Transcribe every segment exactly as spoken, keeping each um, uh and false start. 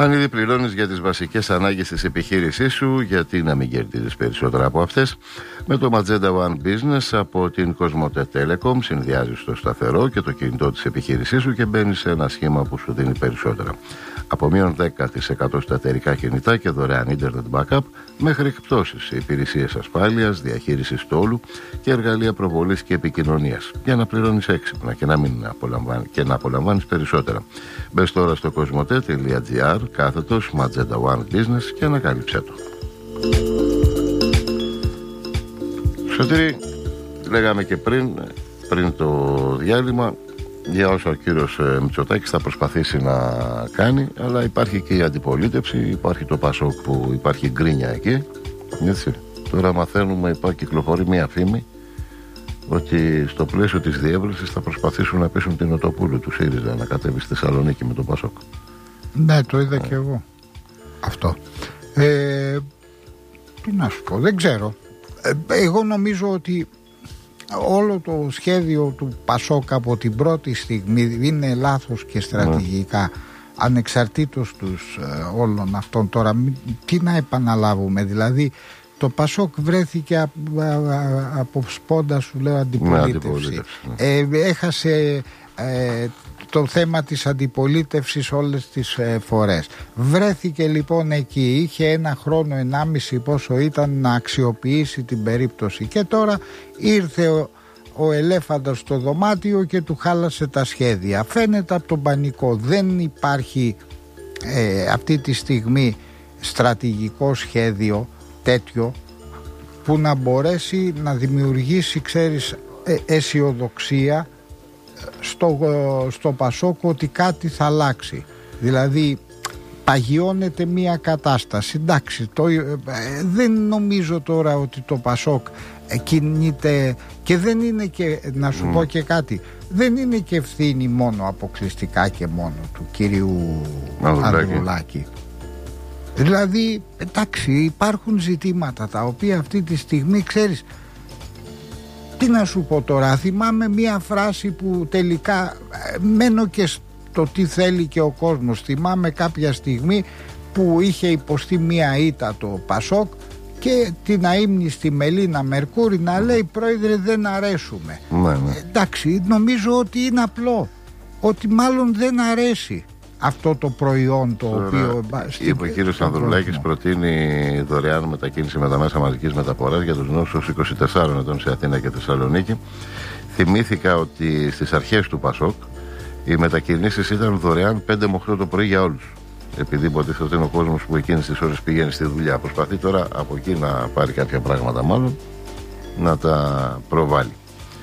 Αν ήδη πληρώνεις για τις βασικές ανάγκες της επιχείρησής σου, γιατί να μην κερδίζεις περισσότερα από αυτές? Με το Magenta One Business από την Cosmote Telecom συνδυάζεις το σταθερό και το κινητό της επιχείρησής σου και μπαίνεις σε ένα σχήμα που σου δίνει περισσότερα. Από μείον δέκα τοις εκατό στα εταιρικά κινητά και δωρεάν Internet Backup, μέχρι εκπτώσεις σε υπηρεσίες ασφάλειας, διαχείρισης τόλου και εργαλεία προβολής και επικοινωνίας. Για να πληρώνεις έξυπνα και να, μην απολαμβάνει, και να απολαμβάνεις περισσότερα. Μπες τώρα στο cosmote.gr κάθετος Magenta One Business και ανακάλυψέ το. Σωτήρη, λέγαμε και πριν, πριν το διάλειμμα, για όσα ο κύριος Μητσοτάκης θα προσπαθήσει να κάνει, αλλά υπάρχει και η αντιπολίτευση, υπάρχει το Πασόκ που υπάρχει γκρίνια εκεί, έτσι. Τώρα μαθαίνουμε, υπάρχει, κυκλοφορεί μια φήμη ότι στο πλαίσιο της διεύρυνσης θα προσπαθήσουν να πείσουν την Οτοπούλου του ΣΥΡΙΖΑ να κατέβει στη Θεσσαλονίκη με το Πασόκ. Ναι, το είδα ε. και εγώ αυτό. ε, Τι να σου πω, δεν ξέρω. ε, Εγώ νομίζω ότι όλο το σχέδιο του Πασόκ από την πρώτη στιγμή είναι λάθος και στρατηγικά, mm. ανεξαρτήτως τους ε, όλων αυτών. Τώρα τι να επαναλάβουμε, δηλαδή το Πασόκ βρέθηκε από, από σπόντα, σου λέω, αντιπολίτευση, mm. ε, έχασε ε, το θέμα της αντιπολίτευσης όλες τις ε, φορές. Βρέθηκε λοιπόν εκεί, είχε ένα χρόνο, ενάμιση πόσο ήταν, να αξιοποιήσει την περίπτωση και τώρα ήρθε ο, ο ελέφαντας στο δωμάτιο και του χάλασε τα σχέδια. Φαίνεται από τον πανικό, δεν υπάρχει ε, αυτή τη στιγμή στρατηγικό σχέδιο τέτοιο που να μπορέσει να δημιουργήσει, ξέρεις, ε, αισιοδοξία στο, στο Πασόκ ότι κάτι θα αλλάξει. Δηλαδή παγιώνεται μια κατάσταση. Εντάξει, το, ε, δεν νομίζω τώρα ότι το Πασόκ κινείται, και δεν είναι και, να σου mm. πω και κάτι, δεν είναι και ευθύνη μόνο αποκλειστικά και μόνο του κυρίου Ανδρουλάκη. Δηλαδή, εντάξει, υπάρχουν ζητήματα τα οποία αυτή τη στιγμή, ξέρεις, τι να σου πω τώρα, θυμάμαι μία φράση που τελικά μένω και στο τι θέλει και ο κόσμος. Θυμάμαι κάποια στιγμή που είχε υποστεί μία ήττα το Πασόκ και την αείμνηστη Μελίνα Μερκούρη να λέει, πρόεδρε, δεν αρέσουμε. Ναι, ναι. Εντάξει, νομίζω ότι είναι απλό, ότι μάλλον δεν αρέσει αυτό το προϊόν το Τώρα, οποίο... Είπε ο κύριος Ανδρουλάκης, προτείνει δωρεάν μετακίνηση με τα μέσα μαζικής μεταφοράς για τους νέους είκοσι τεσσάρων ετών σε Αθήνα και Θεσσαλονίκη. Θυμήθηκα ότι στις αρχές του Πασόκ οι μετακινήσεις ήταν δωρεάν πέντε με οκτώ το πρωί για όλους. Επειδή υποτίθεται είναι ο κόσμος που εκείνες τις ώρες πηγαίνει στη δουλειά. Προσπαθεί τώρα από εκεί να πάρει κάποια πράγματα, μάλλον να τα προβάλλει.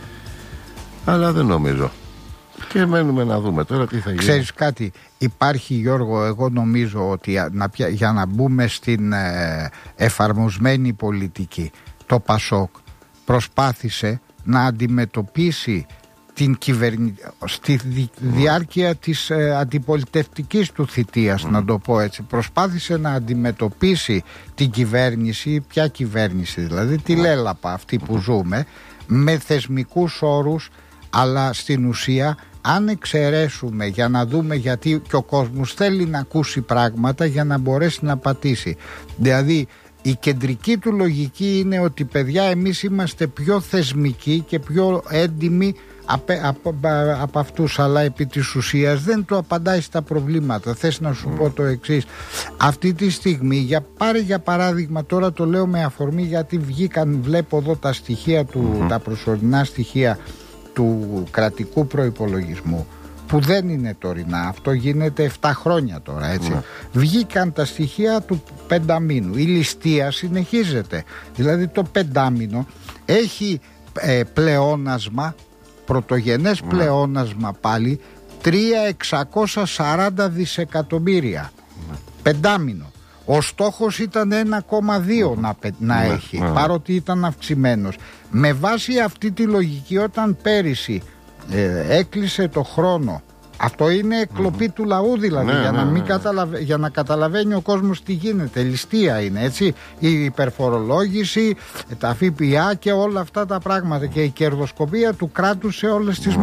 Αλλά δεν νομίζω. Και μένουμε να δούμε τώρα τι θα γίνει. Ξέρεις κάτι, υπάρχει, Γιώργο, εγώ νομίζω ότι να, για να μπούμε στην ε, εφαρμοσμένη πολιτική, το Πασόκ προσπάθησε να αντιμετωπίσει την κυβερνη... στη δι... mm. διάρκεια της ε, αντιπολιτευτικής του θητείας, mm. να το πω έτσι, προσπάθησε να αντιμετωπίσει την κυβέρνηση, ποια κυβέρνηση δηλαδή, τη λέλαπα αυτή που mm. ζούμε, με θεσμικούς όρους, αλλά στην ουσία, αν εξαιρέσουμε, για να δούμε, γιατί και ο κόσμος θέλει να ακούσει πράγματα για να μπορέσει να πατήσει. Δηλαδή η κεντρική του λογική είναι ότι, παιδιά, εμείς είμαστε πιο θεσμικοί και πιο έντιμοι από, από, από αυτούς, αλλά επί της ουσίας δεν του απαντάει στα προβλήματα. Θες να σου mm. πω το εξής, αυτή τη στιγμή, για, πάρε για παράδειγμα, τώρα το λέω με αφορμή γιατί βγήκαν, βλέπω εδώ τα στοιχεία του, mm-hmm. τα προσωρινά στοιχεία του κρατικού προϋπολογισμού, που δεν είναι τωρινά, αυτό γίνεται επτά χρόνια τώρα, έτσι. Mm. Βγήκαν τα στοιχεία του πενταμήνου, η ληστεία συνεχίζεται, δηλαδή το πεντάμηνο έχει ε, πλεόνασμα, πρωτογενές mm. πλεόνασμα πάλι τρία χιλιάδες εξακόσια σαράντα δισεκατομμύρια mm. πεντάμηνο. Ο στόχος ήταν ένα κόμμα δύο mm. να, να mm. έχει, mm. παρότι ήταν αυξημένος. Με βάση αυτή τη λογική, όταν πέρυσι ε, έκλεισε το χρόνο, αυτό είναι εκλοπή mm. του λαού δηλαδή, ναι, για, να μην καταλαβα... για να καταλαβαίνει ο κόσμος τι γίνεται, ληστεία είναι, έτσι, η υπερφορολόγηση, τα ΦΠΑ και όλα αυτά τα πράγματα και η κερδοσκοπία του κράτους σε όλες τις mm.